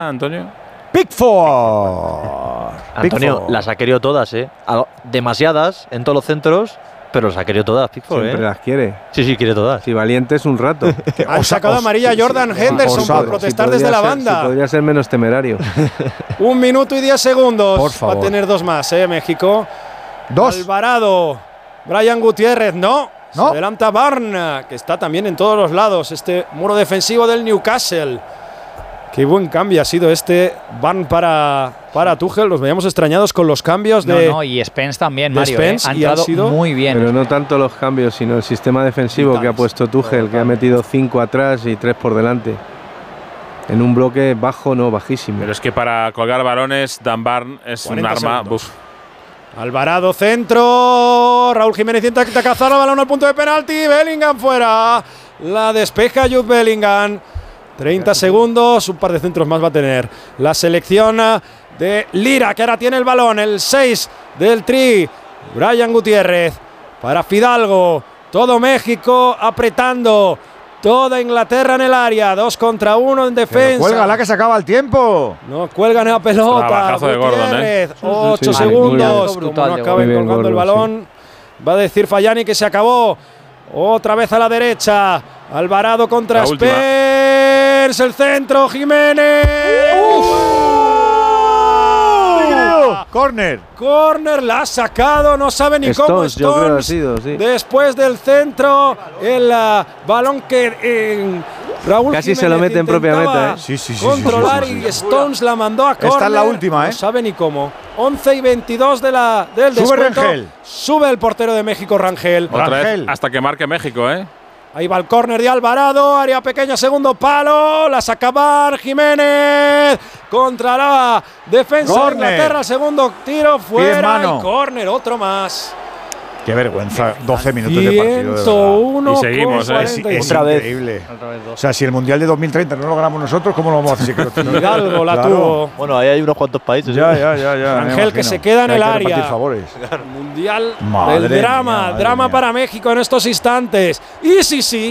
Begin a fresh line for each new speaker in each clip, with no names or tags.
Antonio.
Pickford.
Antonio,
Pickford.
las ha querido todas, ¿eh? Demasiadas en todos los centros, pero las ha querido todas, Pickford,
Siempre
¿eh?
las quiere.
Sí, quiere todas.
Si valiente es un rato.
Han sacado amarilla a Jordan Henderson por protestar
Si
desde la
podría
banda.
si podría ser menos temerario.
1 minuto y 10 segundos.
Por favor.
Va a tener 2 más, México.
2.
Alvarado. Brian Gutiérrez, no.
No.
Se adelanta Barnes, que está también en todos los lados. Este muro defensivo del Newcastle. Qué buen cambio ha sido este Barnes para Tuchel. Los veíamos extrañados con los cambios de.
No, y Spence también,
de
Mario.
Spence,
Ha
y han
entrado
sido-
muy bien.
Pero no tanto los cambios, sino el sistema defensivo que ha puesto Tuchel, que ha metido 5 atrás y 3 por delante. En un bloque bajo, no, bajísimo.
Pero es que para colgar balones, Dan Barn es un
40
arma.
segundos.
Uf.
Alvarado centro. Raúl Jiménez intenta cazar el balón al punto de penalti. Bellingham fuera. La despeja Jude Bellingham. 30 segundos. Un par de centros más va a tener la selección de Lira, que ahora tiene el balón. El 6 del Tri. Brian Gutiérrez para Fidalgo. Todo México apretando. Toda Inglaterra en el área. 2 contra 1 en defensa.
Cuélgala que se acaba el tiempo.
No cuelgan la pelota.
Trabajazo de Gordon,
Gutiérrez, 8
Sí, sí,
segundos.
muy bien.
Como no
Brutal de
acaben
Gordon.
colgando el
Muy bien,
balón, va a decir Fayani que se acabó. Otra vez a la derecha. Alvarado contra
La última.
Spence. El centro. Jiménez.
Corner.
Corner, la ha sacado, no sabe ni cómo
Stones, yo creo que ha
Stones.
sido, sí.
Después del centro, el balón que Raúl
Casi
Jiménez
se lo meten
intentaba
propiamente, ¿eh?
Sí, sí, sí,
controlar
sí, sí, sí,
y Stones la mandó a corner.
Esta es la última, ¿eh?
No sabe ni cómo. 11 y 22 del
Sube
descuento.
Rangel.
Sube el portero de México, Rangel.
Otra
Rangel.
vez hasta que marque México, ¿eh?
Ahí va el córner de Alvarado, área pequeña, segundo palo, la saca Bar Jiménez contra la defensa
Córner.
de Inglaterra, segundo tiro fuera
mano.
y córner, otro más.
Qué vergüenza. 12 minutos de partido. de verdad.
101
Y seguimos,
con 40.
Es
Otra vez.
increíble. O sea, si el Mundial de 2030 no lo ganamos nosotros, ¿cómo lo vamos a hacer?
Hidalgo la
Claro.
tuvo.
Bueno, ahí hay unos cuantos países.
Ya,
¿eh?
ya. me
Ángel, que
imagino.
se queda en
Hay
el
que
área.
repartir favores.
Mundial
Madre
del drama,
mía, madre
drama
mía.
para México en estos instantes. Y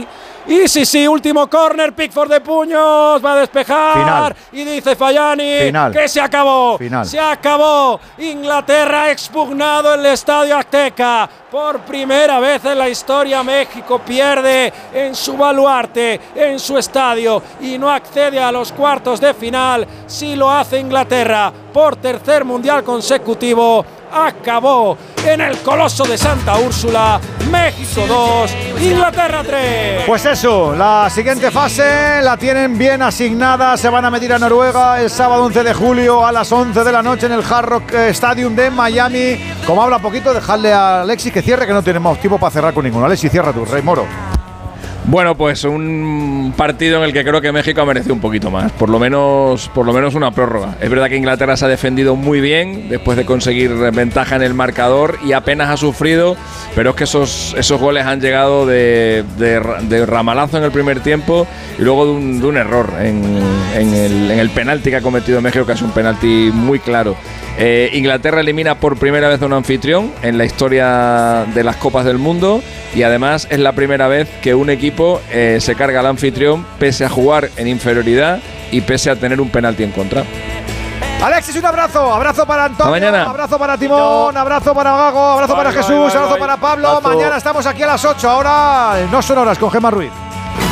sí, último córner, Pickford de puños, va a despejar
Final.
y dice Fayani
Final.
que se acabó.
Final.
Se acabó. Inglaterra ha expugnado el Estadio Azteca. Por primera vez en la historia México pierde en su baluarte, en su estadio y no accede a los cuartos de final. Si lo hace Inglaterra por tercer mundial consecutivo. Acabó en el Coloso de Santa Úrsula. México 2, Inglaterra 3.
Pues eso, la siguiente fase la tienen bien asignada. Se van a medir a Noruega el sábado 11 de julio a las 11 de la noche en el Hard Rock Stadium de Miami. Como habla poquito, dejadle a Alexis que cierre, que no tenemos tiempo para cerrar con ninguno. Alexis, cierra tú, Rey Moro.
Bueno, pues un partido en el que creo que México ha merecido un poquito más, por lo menos una prórroga. Es verdad que Inglaterra se ha defendido muy bien después de conseguir ventaja en el marcador y apenas ha sufrido, pero es que esos goles han llegado de ramalazo en el primer tiempo y luego de un error en el penalti que ha cometido México, que es un penalti muy claro. Inglaterra elimina por primera vez a un anfitrión en la historia de las Copas del Mundo y además es la primera vez que un equipo se carga al anfitrión pese a jugar en inferioridad y pese a tener un penalti en contra.
Alexis, un abrazo para Antonio,
Hasta mañana.
abrazo para Timón, abrazo para Gago, abrazo para Jesús, abrazo para Pablo.
Abrazo.
Mañana estamos aquí a las 8, ahora no son horas con Gemma Ruiz.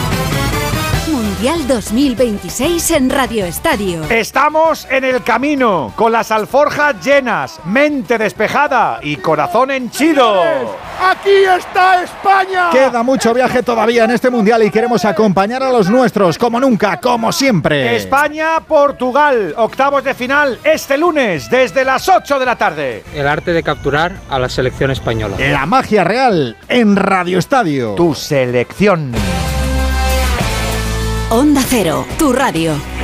Mundial 2026 en Radio Estadio.
Estamos en el camino, con las alforjas llenas, mente despejada y corazón henchido.
¡Aquí está España!
Queda mucho viaje todavía en este Mundial y queremos acompañar a los nuestros, como nunca, como siempre. España-Portugal, octavos de final, este lunes, desde las 8 de la tarde.
El arte de capturar a la selección española.
La magia real en Radio Estadio. Tu selección.
Onda Cero, tu radio.